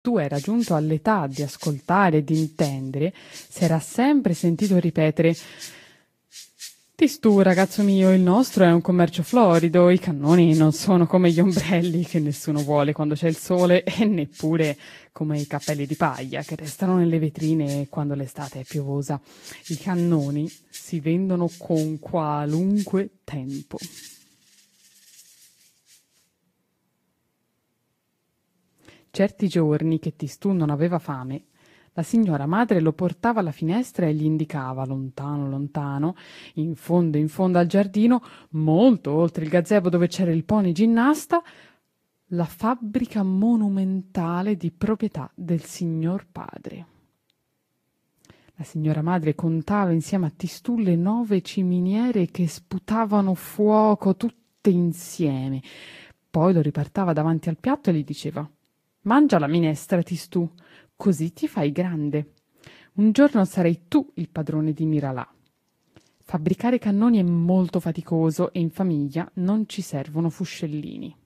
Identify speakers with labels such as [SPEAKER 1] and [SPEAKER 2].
[SPEAKER 1] tu era giunto all'età di ascoltare e di intendere, s'era sempre sentito ripetere: Tistù, ragazzo mio, il nostro è un commercio florido, i cannoni non sono come gli ombrelli che nessuno vuole quando c'è il sole e neppure come i cappelli di paglia che restano nelle vetrine quando l'estate è piovosa. I cannoni si vendono con qualunque tempo. Certi giorni che Tistù non aveva fame, la signora madre lo portava alla finestra e gli indicava, lontano, lontano, in fondo al giardino, molto oltre il gazebo dove c'era il pony ginnasta, la fabbrica monumentale di proprietà del signor padre. La signora madre contava insieme a Tistù le 9 ciminiere che sputavano fuoco tutte insieme. Poi lo riportava davanti al piatto e gli diceva: «Mangia la minestra, Tistù, così ti fai grande. Un giorno sarai tu il padrone di Miralà. Fabbricare cannoni è molto faticoso e in famiglia non ci servono fuscellini».